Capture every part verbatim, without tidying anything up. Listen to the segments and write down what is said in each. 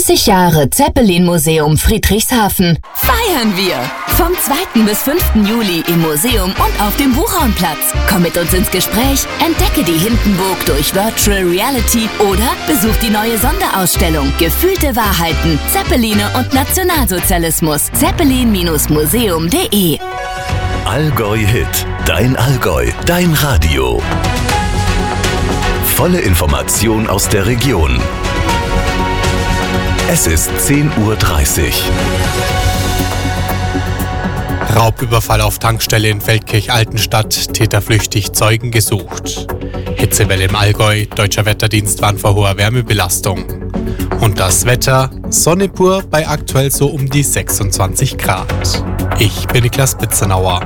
dreißig Jahre Zeppelin-Museum Friedrichshafen feiern wir. Vom zweiten bis fünften Juli im Museum und auf dem Buchhornplatz. Komm mit uns ins Gespräch, entdecke die Hindenburg durch Virtual Reality oder besuch die neue Sonderausstellung Gefühlte Wahrheiten, Zeppeline und Nationalsozialismus. zeppelin Museum punkt de Allgäu Hit, dein Allgäu, dein Radio. Volle Information aus der Region. Es ist zehn Uhr dreißig. Raubüberfall auf Tankstelle in Feldkirch-Altenstadt, Täter flüchtig, Zeugen gesucht. Hitzewelle im Allgäu, Deutscher Wetterdienst warnt vor hoher Wärmebelastung. Und das Wetter, Sonne pur bei aktuell so um die sechsundzwanzig Grad. Ich bin Niklas Bitzenauer.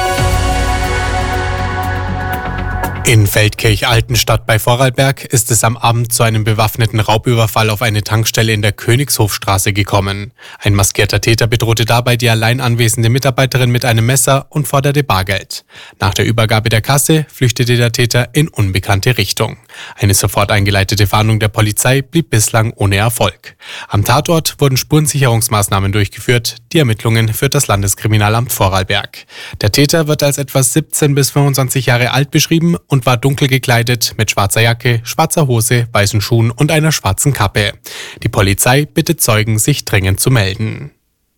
In Feldkirch-Altenstadt bei Vorarlberg ist es am Abend zu einem bewaffneten Raubüberfall auf eine Tankstelle in der Königshofstraße gekommen. Ein maskierter Täter bedrohte dabei die allein anwesende Mitarbeiterin mit einem Messer und forderte Bargeld. Nach der Übergabe der Kasse flüchtete der Täter in unbekannte Richtung. Eine sofort eingeleitete Fahndung der Polizei blieb bislang ohne Erfolg. Am Tatort wurden Spurensicherungsmaßnahmen durchgeführt. Die Ermittlungen führt das Landeskriminalamt Vorarlberg. Der Täter wird als etwa siebzehn bis fünfundzwanzig Jahre alt beschrieben und war dunkel gekleidet mit schwarzer Jacke, schwarzer Hose, weißen Schuhen und einer schwarzen Kappe. Die Polizei bittet Zeugen, sich dringend zu melden.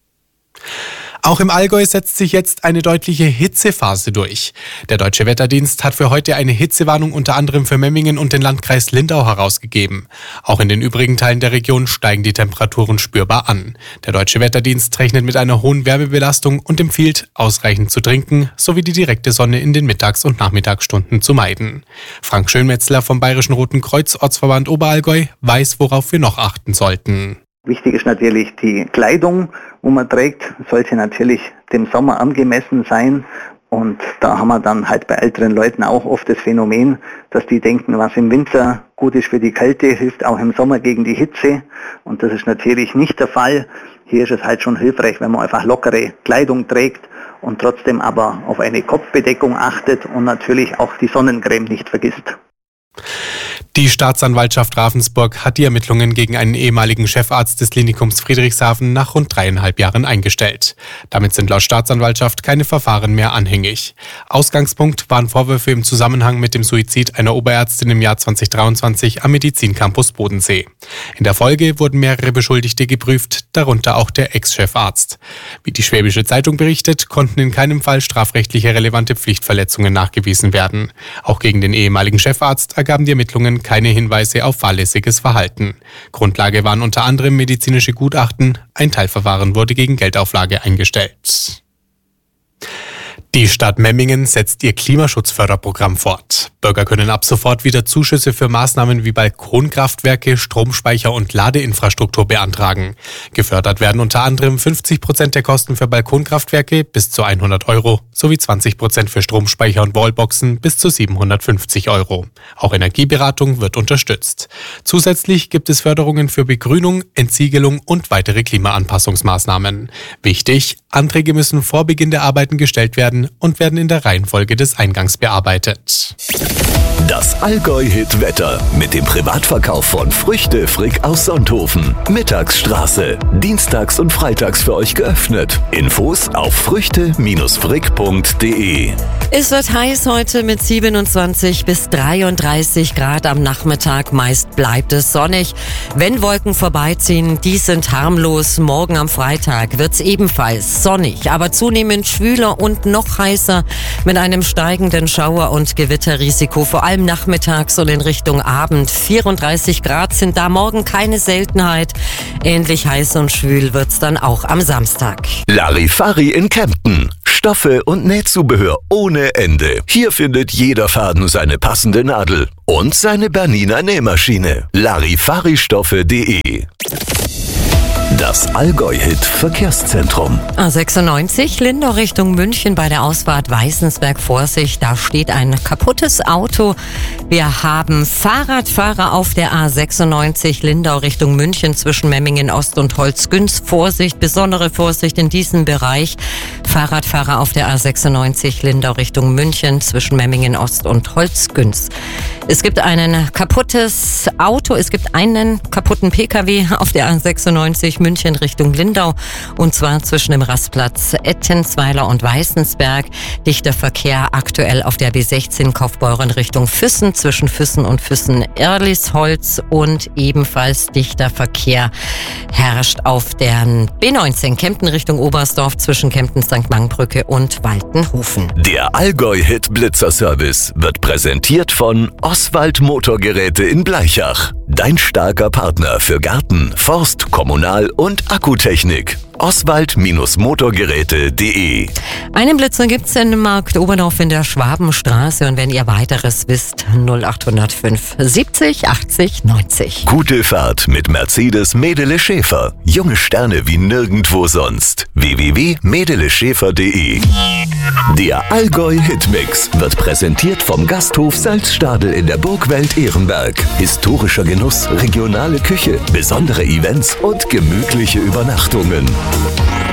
Auch im Allgäu setzt sich jetzt eine deutliche Hitzephase durch. Der Deutsche Wetterdienst hat für heute eine Hitzewarnung unter anderem für Memmingen und den Landkreis Lindau herausgegeben. Auch in den übrigen Teilen der Region steigen die Temperaturen spürbar an. Der Deutsche Wetterdienst rechnet mit einer hohen Wärmebelastung und empfiehlt, ausreichend zu trinken sowie die direkte Sonne in den Mittags- und Nachmittagsstunden zu meiden. Frank Schönmetzler vom Bayerischen Roten Kreuz Ortsverband Oberallgäu weiß, worauf wir noch achten sollten. Wichtig ist natürlich die Kleidung, wo man trägt, sollte natürlich dem Sommer angemessen sein. Und da haben wir dann halt bei älteren Leuten auch oft das Phänomen, dass die denken, was im Winter gut ist für die Kälte, hilft auch im Sommer gegen die Hitze. Und das ist natürlich nicht der Fall. Hier ist es halt schon hilfreich, wenn man einfach lockere Kleidung trägt und trotzdem aber auf eine Kopfbedeckung achtet und natürlich auch die Sonnencreme nicht vergisst. Die Staatsanwaltschaft Ravensburg hat die Ermittlungen gegen einen ehemaligen Chefarzt des Klinikums Friedrichshafen nach rund dreieinhalb Jahren eingestellt. Damit sind laut Staatsanwaltschaft keine Verfahren mehr anhängig. Ausgangspunkt waren Vorwürfe im Zusammenhang mit dem Suizid einer Oberärztin im Jahr zweitausenddreiundzwanzig am Medizincampus Bodensee. In der Folge wurden mehrere Beschuldigte geprüft, darunter auch der Ex-Chefarzt. Wie die Schwäbische Zeitung berichtet, konnten in keinem Fall strafrechtliche relevante Pflichtverletzungen nachgewiesen werden. Auch gegen den ehemaligen Chefarzt ergaben die Ermittlungen keine Hinweise auf fahrlässiges Verhalten. Grundlage waren unter anderem medizinische Gutachten. Ein Teilverfahren wurde gegen Geldauflage eingestellt. Die Stadt Memmingen setzt ihr Klimaschutzförderprogramm fort. Bürger können ab sofort wieder Zuschüsse für Maßnahmen wie Balkonkraftwerke, Stromspeicher und Ladeinfrastruktur beantragen. Gefördert werden unter anderem fünfzig Prozent der Kosten für Balkonkraftwerke bis zu hundert Euro sowie zwanzig Prozent für Stromspeicher und Wallboxen bis zu siebenhundertfünfzig Euro. Auch Energieberatung wird unterstützt. Zusätzlich gibt es Förderungen für Begrünung, Entsiegelung und weitere Klimaanpassungsmaßnahmen. Wichtig, Anträge müssen vor Beginn der Arbeiten gestellt werden und werden in der Reihenfolge des Eingangs bearbeitet. Das Allgäu-Hit-Wetter mit dem Privatverkauf von Früchte Frick aus Sonthofen. Mittagsstraße. Dienstags und freitags für euch geöffnet. Infos auf früchte frick punkt de. Es wird heiß heute mit siebenundzwanzig bis dreiunddreißig Grad am Nachmittag. Meist bleibt es sonnig. Wenn Wolken vorbeiziehen, die sind harmlos. Morgen am Freitag wird es ebenfalls sonnig, aber zunehmend schwüler und noch heißer mit einem steigenden Schauer- und Gewitterrisiko, vor allem nachmittags und in Richtung Abend. vierunddreißig Grad sind da morgen keine Seltenheit. Ähnlich heiß und schwül wird's dann auch am Samstag. Larifari in Kempten. Stoffe und Nähzubehör ohne Ende. Hier findet jeder Faden seine passende Nadel und seine Bernina Nähmaschine. Larifari Stoffe punkt de Das Allgäu-Hit Verkehrszentrum. A sechsundneunzig, Lindau Richtung München bei der Ausfahrt Weißensberg. Vorsicht, da steht ein kaputtes Auto. Wir haben Fahrradfahrer auf der A sechsundneunzig, Lindau Richtung München zwischen Memmingen Ost und Holzgünz. Vorsicht, besondere Vorsicht in diesem Bereich. Fahrradfahrer auf der A sechsundneunzig, Lindau Richtung München zwischen Memmingen Ost und Holzgünz. Es gibt ein kaputtes Auto, es gibt einen kaputten Pkw auf der A sechsundneunzig München Richtung Lindau und zwar zwischen dem Rastplatz Ettensweiler und Weißensberg. Dichter Verkehr aktuell auf der B sechzehn Kaufbeuren Richtung Füssen zwischen Füssen und Füssen-Erlisholz und ebenfalls dichter Verkehr herrscht auf der B neunzehn Kempten Richtung Oberstdorf zwischen Kempten Sankt Markbrücke und Waltenhofen. Der Allgäu-Hit Blitzerservice wird präsentiert von Oswald Motorgeräte in Blaichach. Dein starker Partner für Garten, Forst, Kommunal- und Akkutechnik. Oswald Motorgeräte punkt de. Einen Blitzer gibt's in Markt Oberdorf in der Schwabenstraße und wenn ihr weiteres wisst, null acht null fünf siebzig achtzig neunzig. Gute Fahrt mit Mercedes Medele Schäfer. Junge Sterne wie nirgendwo sonst. w w w punkt medele schäfer punkt de. Der Allgäu-Hitmix wird präsentiert vom Gasthof Salzstadel in der Burgwelt Ehrenberg. Historischer Genuss, regionale Küche, besondere Events und gemütliche Übernachtungen.